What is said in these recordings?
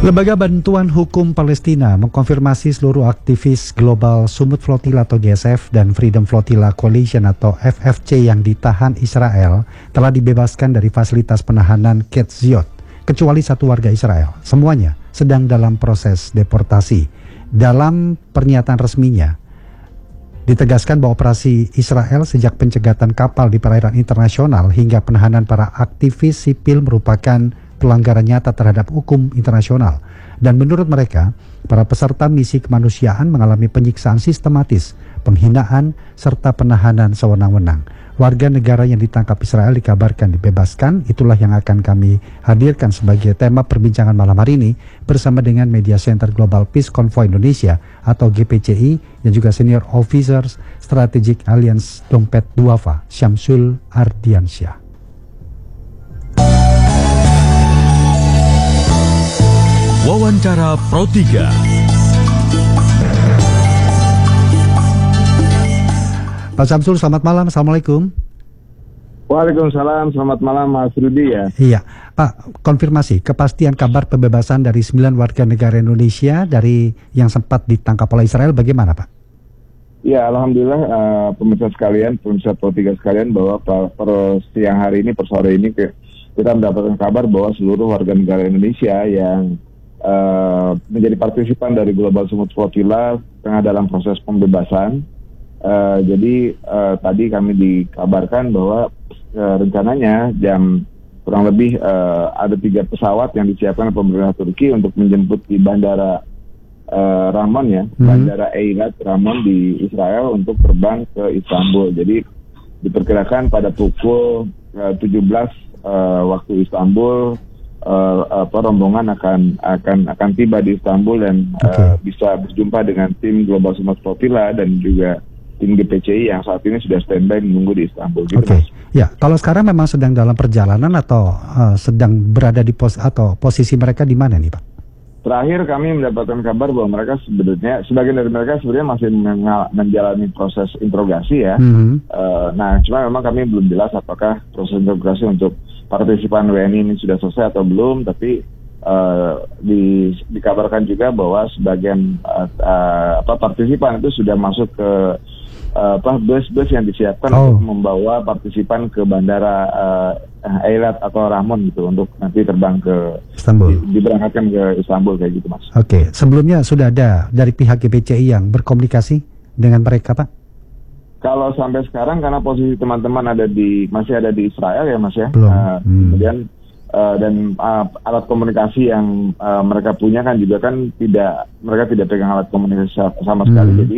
Lembaga Bantuan Hukum Palestina mengkonfirmasi seluruh aktivis Global Sumut Flotilla atau GSF dan Freedom Flotilla Coalition atau FFC yang ditahan Israel telah dibebaskan dari fasilitas penahanan Ketziot, kecuali satu warga Israel. Semuanya sedang dalam proses deportasi. Dalam pernyataan resminya, ditegaskan bahwa operasi Israel sejak pencegatan kapal di perairan internasional hingga penahanan para aktivis sipil merupakan pelanggaran nyata terhadap hukum internasional. Dan menurut mereka, para peserta misi kemanusiaan mengalami penyiksaan sistematis, penghinaan, serta penahanan sewenang-wenang. Warga negara yang ditangkap Israel dikabarkan dibebaskan. Itulah yang akan kami hadirkan sebagai tema perbincangan malam hari ini bersama dengan Media Center Global Peace Convoy Indonesia atau GPCI dan juga Senior Officers Strategic Alliance Dompet Duafa, Syamsul Ardiansyah. Wawancara Pro 3. Pak Syamsul, selamat malam. Assalamualaikum. Waalaikumsalam, selamat malam Mas Rudi ya. Iya, Pak, konfirmasi kepastian kabar pembebasan dari 9 warga negara Indonesia dari yang sempat ditangkap oleh Israel bagaimana, Pak? Ya, alhamdulillah pemirsa sekalian, pemirsa Pro 3 sekalian, bahwa per siang hari ini, per sore ini kita mendapatkan kabar bahwa seluruh warga negara Indonesia yang menjadi partisipan dari Global Sumut Flotilla tengah dalam proses pembebasan. Jadi tadi kami dikabarkan bahwa rencananya jam kurang lebih ada 3 pesawat yang disiapkan oleh pemerintah Turki untuk menjemput di bandara Ramon ya, bandara Eilat Ramon di Israel untuk terbang ke Istanbul. Jadi diperkirakan pada pukul 17 waktu Istanbul rombongan akan tiba di Istanbul dan bisa berjumpa dengan tim Global Sumut Flotilla dan juga tim GPCI yang saat ini sudah standby menunggu di Istanbul. Gitu, ya, kalau sekarang memang sedang dalam perjalanan atau sedang berada di posisi mereka di mana nih, Pak? Terakhir kami mendapatkan kabar bahwa mereka sebagian dari mereka sebenarnya masih menjalani proses interogasi ya. Nah, cuma memang kami belum jelas apakah proses interogasi untuk partisipan WNI ini sudah selesai atau belum, tapi dikabarkan juga bahwa sebagian partisipan itu sudah masuk ke bus-bus yang disiapkan untuk membawa partisipan ke bandara Eilat atau Ramon gitu untuk nanti terbang ke Istanbul, diberangkatkan ke Istanbul kayak gitu, Mas. Oke, sebelumnya sudah ada dari pihak GPCI yang berkomunikasi dengan mereka, Pak? Kalau sampai sekarang karena posisi teman-teman masih ada di Israel ya, Mas ya. Kemudian dan alat komunikasi yang mereka punya kan juga kan mereka tidak pegang alat komunikasi sama sekali. Jadi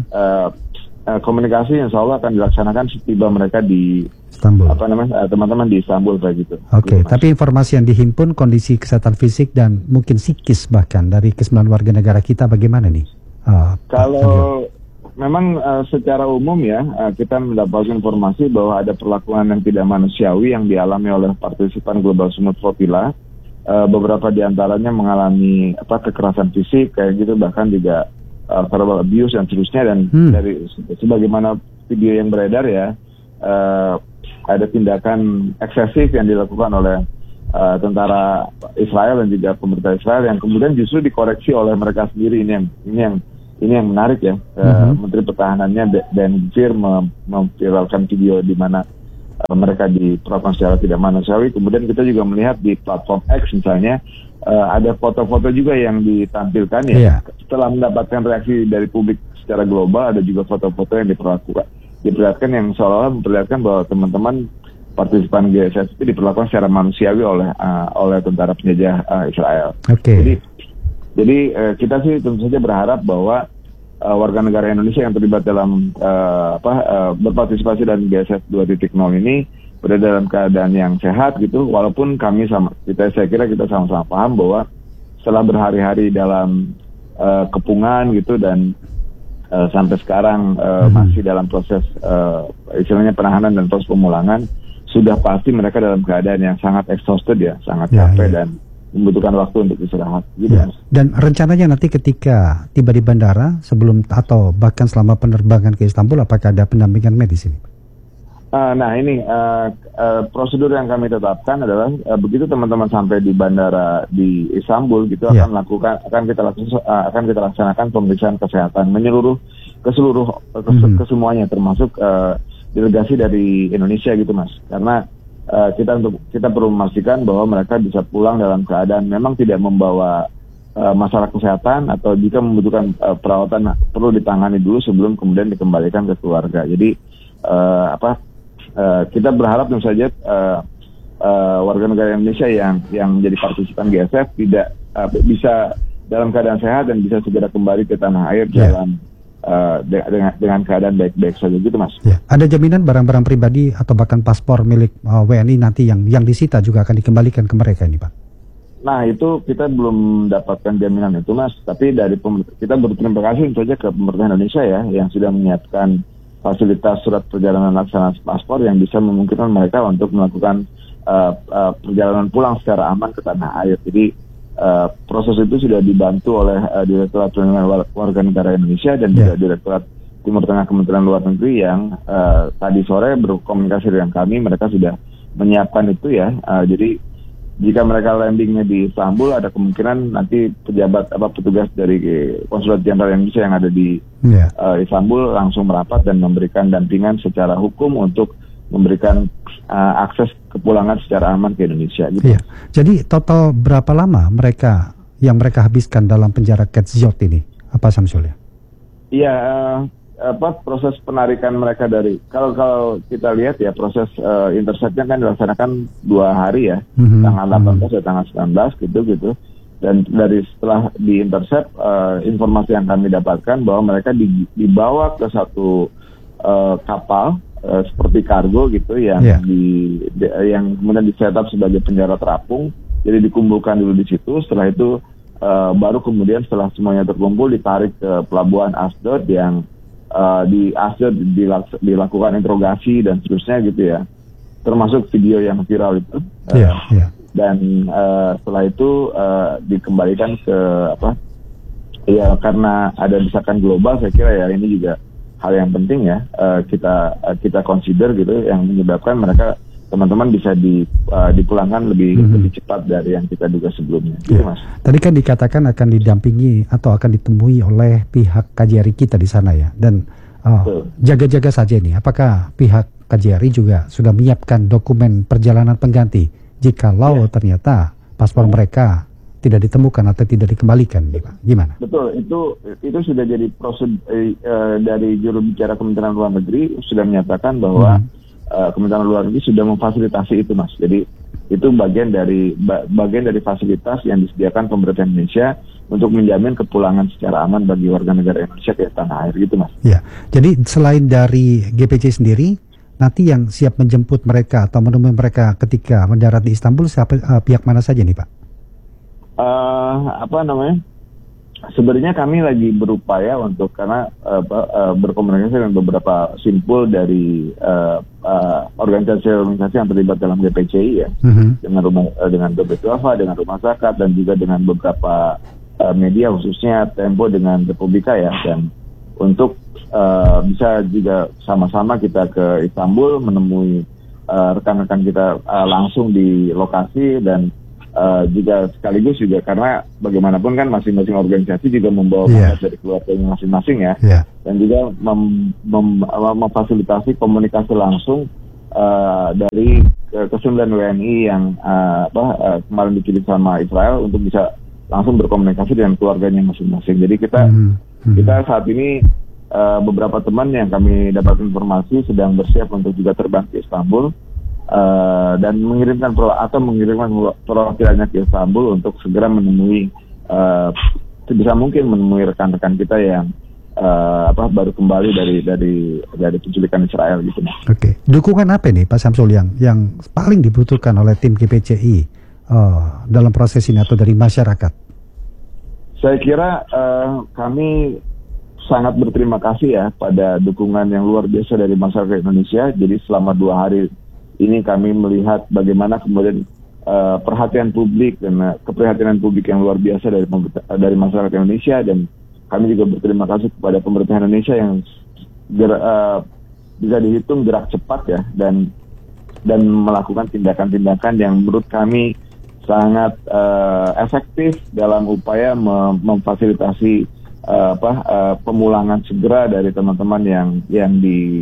komunikasi insya Allah akan dilaksanakan setiba mereka di Istanbul. Teman-teman di Istanbul kayak gitu. Oke, tapi informasi yang dihimpun kondisi kesehatan fisik dan mungkin psikis bahkan dari ke-9 warga negara kita bagaimana nih? Kalau memang secara umum ya kita mendapatkan informasi bahwa ada perlakuan yang tidak manusiawi yang dialami oleh partisipan Global Sumut Flotilla. Beberapa diantaranya mengalami kekerasan fisik kayak gitu, bahkan juga verbal abuse dan seterusnya. Dan dari sebagaimana video yang beredar ya, ada tindakan eksesif yang dilakukan oleh tentara Israel dan juga pemerintah Israel yang kemudian justru dikoreksi oleh mereka sendiri. Ini yang menarik ya. Menteri Pertahanannya Dan Gvir memviralkan video di mana mereka diperlakukan secara tidak manusiawi. Kemudian kita juga melihat di platform X misalnya ada foto-foto juga yang ditampilkan ya. Setelah mendapatkan reaksi dari publik secara global, ada juga foto-foto yang diperlihatkan yang seolah-olah memperlihatkan bahwa teman-teman partisipan GSF itu diperlakukan secara manusiawi oleh tentara penjajah Israel. Jadi kita sih tentu saja berharap bahwa warga negara Indonesia yang terlibat dalam berpartisipasi dalam GSF 2.0 ini berada dalam keadaan yang sehat gitu. Walaupun saya kira kita sama-sama paham bahwa setelah berhari-hari dalam kepungan gitu dan sampai sekarang masih dalam proses istilahnya penahanan dan proses pemulangan, sudah pasti mereka dalam keadaan yang sangat exhausted ya, sangat capek dan membutuhkan waktu untuk istirahat. Gitu. Dan rencananya nanti ketika tiba di bandara sebelum atau bahkan selama penerbangan ke Istanbul, apakah ada pendampingan medis ini? Nah ini prosedur yang kami tetapkan adalah begitu teman-teman sampai di bandara di Istanbul gitu Ya. akan kita laksanakan pemeriksaan kesehatan menyeluruh ke semuanya termasuk delegasi dari Indonesia gitu Mas, karena kita perlu memastikan bahwa mereka bisa pulang dalam keadaan memang tidak membawa masalah kesehatan atau jika membutuhkan perawatan perlu ditangani dulu sebelum kemudian dikembalikan ke keluarga. Jadi kita berharap tentu saja warga negara Indonesia yang menjadi partisipan GSF tidak bisa dalam keadaan sehat dan bisa segera kembali ke tanah air dalam dengan keadaan baik-baik saja gitu Mas. Ya. Ada jaminan barang-barang pribadi atau bahkan paspor milik WNI nanti yang disita juga akan dikembalikan ke mereka ini Pak? Nah itu kita belum dapatkan jaminan itu Mas, tapi kita berterima kasih tentu saja ke pemerintah Indonesia ya yang sudah menyiapkan fasilitas surat perjalanan laksana paspor yang bisa memungkinkan mereka untuk melakukan perjalanan pulang secara aman ke tanah air. Jadi proses itu sudah dibantu oleh Direktorat Perlindungan Warga Negara Indonesia dan juga Direktorat Timur Tengah Kementerian Luar Negeri yang tadi sore berkomunikasi dengan kami, mereka sudah menyiapkan itu ya. Jadi jika mereka landingnya di Istanbul, ada kemungkinan nanti petugas dari Konsulat Jenderal Indonesia yang ada di Istanbul langsung merapat dan memberikan dampingan secara hukum untuk memberikan akses kepulangan secara aman ke Indonesia. Gitu. Iya. Jadi total berapa lama mereka habiskan dalam penjara Kedzot ini? Apa Samsul ya? Iya. Proses penarikan mereka dari kalau kita lihat ya proses interceptnya kan dilaksanakan 2 hari ya, tanggal 18 dan tanggal 19 gitu dan dari setelah di intercept informasi yang kami dapatkan bahwa mereka dibawa ke satu kapal seperti kargo gitu yang yang kemudian di-setup sebagai penjara terapung, jadi dikumpulkan dulu di situ, setelah itu baru kemudian setelah semuanya terkumpul ditarik ke pelabuhan Asdod yang di Asdod dilakukan interogasi dan seterusnya gitu ya, termasuk video yang viral itu dan setelah itu dikembalikan ke karena ada desakan global, saya kira ya ini juga hal yang penting ya kita consider gitu yang menyebabkan mereka teman-teman bisa dipulangkan lebih cepat dari yang kita duga sebelumnya. Gitu, Mas. Tadi kan dikatakan akan didampingi atau akan ditemui oleh pihak KJRI kita di sana ya. Dan jaga-jaga saja nih, apakah pihak KJRI juga sudah menyiapkan dokumen perjalanan pengganti jikalau ternyata paspor mereka tidak ditemukan atau tidak dikembalikan, nih, Pak? Gimana? Betul, itu sudah jadi prosedur dari juru bicara Kementerian Luar Negeri sudah menyatakan bahwa Kementerian Luar Negeri sudah memfasilitasi itu, Mas. Jadi itu bagian dari fasilitas yang disediakan pemerintah Indonesia untuk menjamin kepulangan secara aman bagi warga negara Indonesia ke tanah air gitu, Mas. Ya, jadi selain dari GPC sendiri, nanti yang siap menjemput mereka atau menemui mereka ketika mendarat di Istanbul pihak mana saja nih, Pak? Sebenarnya kami lagi berupaya untuk karena berkomunikasi dengan beberapa simpul dari organisasi yang terlibat dalam GPCI ya, dengan Dompet Duafa, dengan Rumah Zakat dan juga dengan beberapa media khususnya Tempo dengan Republika ya, dan untuk bisa juga sama-sama kita ke Istanbul menemui rekan-rekan kita langsung di lokasi dan juga sekaligus juga karena bagaimanapun kan masing-masing organisasi juga membawa mandat dari keluarganya masing-masing ya, dan juga memfasilitasi komunikasi langsung dari ke-9 WNI yang kemarin dikirim sama Israel untuk bisa langsung berkomunikasi dengan keluarganya masing-masing. Jadi kita saat ini beberapa teman yang kami dapat informasi sedang bersiap untuk juga terbang ke Istanbul. Dan mengirimkan perwakilannya ke Istanbul untuk segera menemui sebisa mungkin menemui rekan-rekan kita yang baru kembali dari penculikan Israel gitu. Oke. Dukungan apa nih Pak Samsul yang paling dibutuhkan oleh tim GPCI dalam proses ini atau dari masyarakat? Saya kira kami sangat berterima kasih ya pada dukungan yang luar biasa dari masyarakat Indonesia. Jadi selama 2 hari ini kami melihat bagaimana kemudian perhatian publik dan keprihatinan publik yang luar biasa dari masyarakat Indonesia, dan kami juga berterima kasih kepada pemerintah Indonesia yang bisa dihitung gerak cepat ya, dan melakukan tindakan-tindakan yang menurut kami sangat efektif dalam upaya memfasilitasi pemulangan segera dari teman-teman yang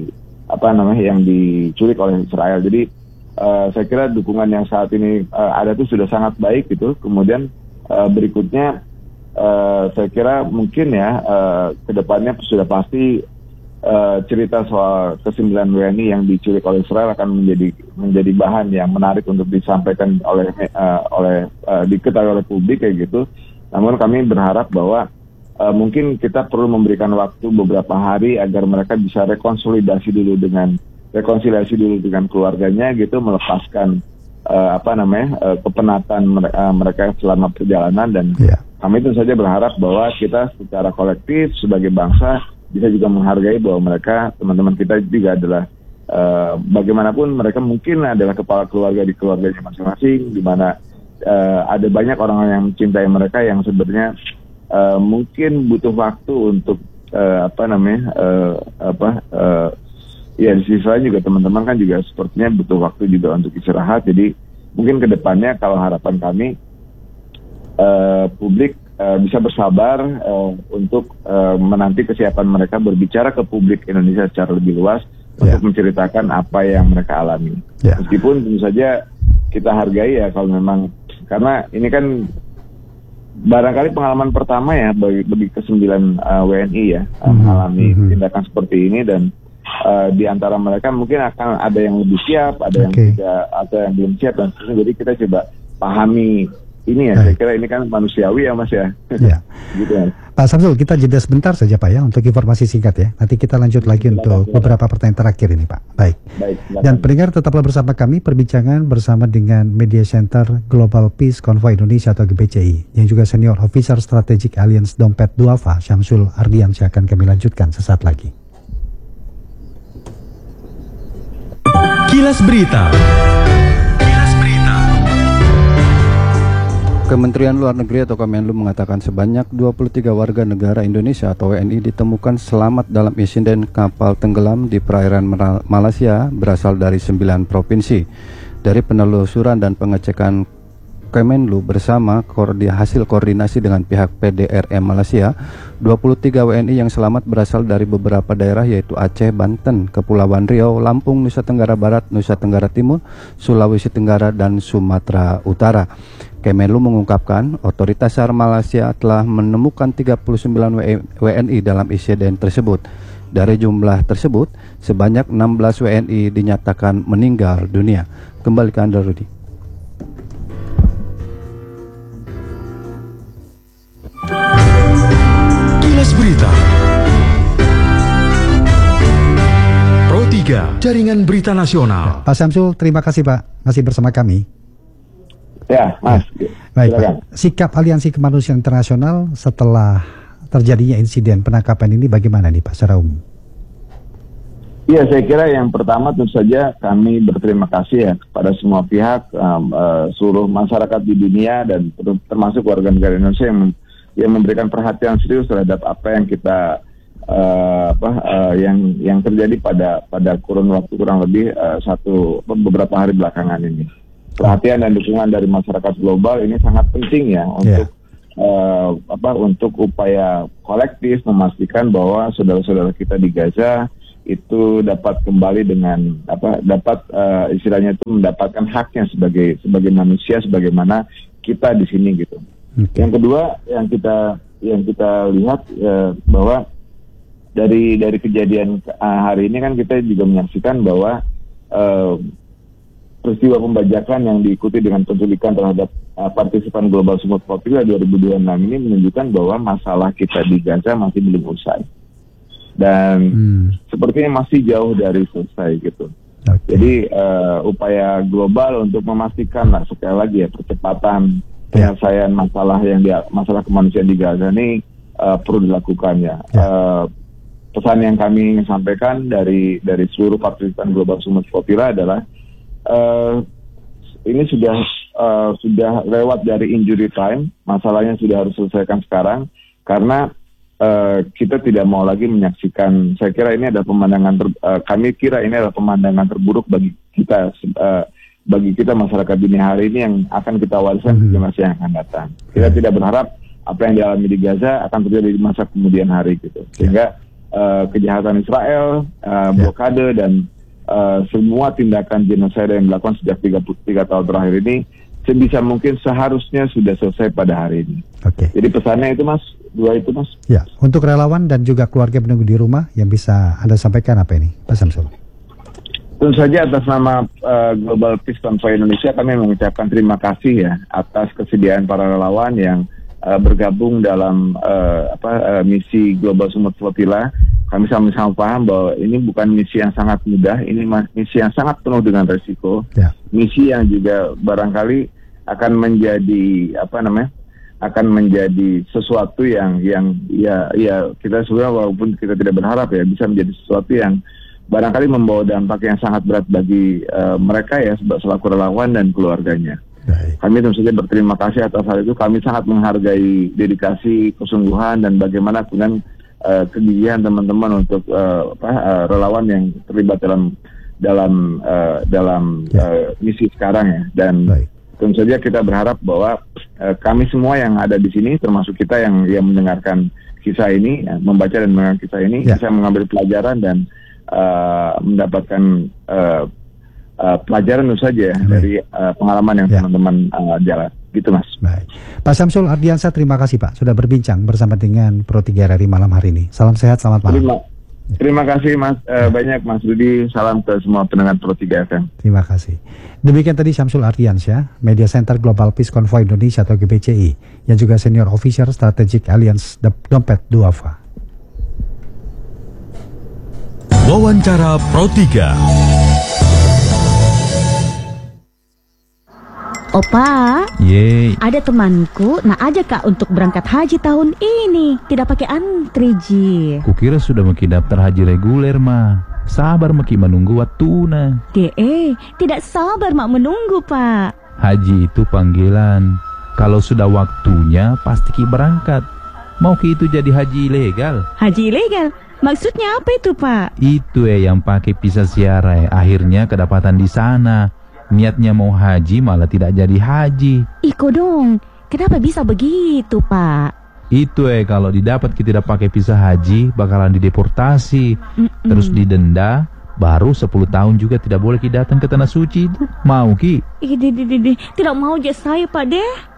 diculik oleh Israel. Jadi saya kira dukungan yang saat ini ada itu sudah sangat baik gitu. Kemudian berikutnya saya kira mungkin ya kedepannya sudah pasti cerita soal ke-9 WNI yang diculik oleh Israel akan menjadi bahan yang menarik untuk disampaikan diketahui oleh publik kayak gitu. Namun kami berharap bahwa mungkin kita perlu memberikan waktu beberapa hari agar mereka bisa rekonsiliasi dulu dengan keluarganya gitu, melepaskan kepenatan mereka selama perjalanan, dan kami tentu saja berharap bahwa kita secara kolektif sebagai bangsa bisa juga menghargai bahwa mereka, teman-teman kita juga adalah bagaimanapun mereka mungkin adalah kepala keluarga di keluarganya masing-masing, di mana ada banyak orang yang mencintai mereka yang sebenarnya mungkin butuh waktu untuk di sisi lain juga teman-teman kan juga sepertinya butuh waktu juga untuk istirahat. Jadi mungkin ke depannya kalau harapan kami publik bisa bersabar untuk menanti kesiapan mereka berbicara ke publik Indonesia secara lebih luas untuk menceritakan apa yang mereka alami. Meskipun tentu saja kita hargai ya kalau memang, karena ini kan barangkali pengalaman pertama ya bagi ke-9 WNI ya mengalami tindakan seperti ini, dan di antara mereka mungkin akan ada yang lebih siap, ada yang tidak, ada yang belum siap dan sebagainya. Jadi kita coba pahami ini ya. Saya kira ini kan manusiawi ya Mas ya. Gitu ya. Pak Samsul, kita jeda sebentar saja Pak ya untuk informasi singkat ya. Nanti kita lanjut lagi untuk beberapa pertanyaan terakhir ini Pak. Baik. Dan pendengar tetaplah bersama kami, perbincangan bersama dengan Media Center Global Peace Convoy Indonesia atau GPCI, yang juga Senior Officer Strategic Alliance Dompet Duafa, Syamsul Ardiansyah, akan kami lanjutkan sesaat lagi. Kilas Berita. Kementerian Luar Negeri atau Kemenlu mengatakan sebanyak 23 warga negara Indonesia atau WNI ditemukan selamat dalam insiden kapal tenggelam di perairan Malaysia berasal dari 9 provinsi. Dari penelusuran dan pengecekan Kemenlu bersama hasil koordinasi dengan pihak PDRM Malaysia, 23 WNI yang selamat berasal dari beberapa daerah yaitu Aceh, Banten, Kepulauan Riau, Lampung, Nusa Tenggara Barat, Nusa Tenggara Timur, Sulawesi Tenggara, dan Sumatera Utara. Kemenlu mengungkapkan otoritas SAR Malaysia telah menemukan 39 WNI dalam insiden tersebut. Dari jumlah tersebut, sebanyak 16 WNI dinyatakan meninggal dunia. Kembali ke Anda, Rudi. Kilas Berita. Pro 3, Jaringan Berita Nasional. Pak Syamsul, terima kasih Pak, masih bersama kami. Ya, Mas. Baik, Pak. Sikap Aliansi Kemanusiaan Internasional setelah terjadinya insiden penangkapan ini bagaimana nih Pak secara umum? Iya, saya kira yang pertama tentu saja kami berterima kasih ya kepada semua pihak, seluruh masyarakat di dunia dan termasuk warga negara Indonesia yang memberikan perhatian serius terhadap apa yang kita yang terjadi pada kurun waktu kurang lebih beberapa hari belakangan ini. Perhatian dan dukungan dari masyarakat global ini sangat penting ya untuk upaya kolektif memastikan bahwa saudara-saudara kita di Gaza itu dapat kembali dengan istilahnya itu mendapatkan haknya sebagai manusia sebagaimana kita di sini gitu. Yang kedua yang kita lihat bahwa dari kejadian hari ini kan kita juga menyaksikan bahwa peristiwa pembajakan yang diikuti dengan penculikan terhadap partisipan Global Sumut Flotilla 2026 ini menunjukkan bahwa masalah kita di Gaza masih belum usai dan sepertinya masih jauh dari selesai gitu. Jadi upaya global untuk memastikan sekali lagi ya percepatan penyelesaian masalah kemanusiaan di Gaza ini perlu dilakukan ya. Pesan yang kami ingin sampaikan dari seluruh partisipan Global Sumut Flotilla adalah ini sudah lewat dari injury time, masalahnya sudah harus selesaikan sekarang karena kita tidak mau lagi menyaksikan. Saya kira ini adalah kami kira ini adalah pemandangan terburuk bagi kita masyarakat dunia hari ini yang akan kita wariskan ke generasi yang akan datang. Kita tidak berharap apa yang dialami di Gaza akan terjadi di masa kemudian hari gitu. Sehingga kejahatan Israel, blokade dan semua tindakan genosida yang dilakukan sejak 33 tahun terakhir ini sebisa mungkin seharusnya sudah selesai pada hari ini. Jadi pesannya itu Mas, dua itu Mas. Ya, untuk relawan dan juga keluarga penunggu di rumah yang bisa Anda sampaikan apa ini, Pak Samsul? Tentu saja atas nama Global Peace Convoy Indonesia kami mengucapkan terima kasih ya atas kesediaan para relawan yang bergabung dalam misi Global Sumut Flotilla. Kami sama-sama paham bahwa ini bukan misi yang sangat mudah, ini misi yang sangat penuh dengan resiko. Misi yang juga barangkali akan menjadi sesuatu yang kita sebenarnya walaupun kita tidak berharap ya bisa menjadi sesuatu yang barangkali membawa dampak yang sangat berat bagi mereka ya selaku relawan dan keluarganya. Kami tentu saja berterima kasih atas hal itu. Kami sangat menghargai dedikasi, kesungguhan dan bagaimana kemudian kegigihan teman-teman untuk relawan yang terlibat dalam misi sekarang ya. Dan tentu saja kita berharap bahwa kami semua yang ada di sini, termasuk kita yang mendengarkan kisah ini, membaca dan mendengar kisah ini, bisa mengambil pelajaran dan mendapatkan pelajaran tentu saja dari pengalaman yang teman-teman jalan. Gitu Mas. Baik. Pak Samsul Ardiansyah, terima kasih Pak sudah berbincang bersama dengan Pro 3 RRI malam hari ini. Salam sehat, selamat malam. Terima kasih Mas, banyak Mas Rudi. Salam ke semua pendengar Pro 3 FM. Terima kasih. Demikian tadi Samsul Ardiansyah, Media Center Global Peace Convoy Indonesia atau GPCI, yang juga Senior Officer Strategic Alliance Dompet Duafa. Wawancara Pro 3. Opa, ada temanku nak ajak Kak untuk berangkat haji tahun ini. Tidak pakai antri, Ji. Kukira sudah maki daftar haji reguler, Ma. Sabar maki menunggu waktuna. Tidak sabar mak menunggu, Pak. Haji itu panggilan. Kalau sudah waktunya pasti ki berangkat. Mau ki itu jadi haji ilegal. Haji ilegal? Maksudnya apa itu, Pak? Itu yang pakai visa ziarah, akhirnya kedapatan di sana. Niatnya mau haji malah tidak jadi haji. Iko dong, kenapa bisa begitu Pak? Itu kalau didapat kita tidak pakai visa haji bakalan dideportasi, terus didenda, baru 10 tahun juga tidak boleh kita datang ke tanah suci itu. Mau ki? Tidak mau aja saya Pak deh.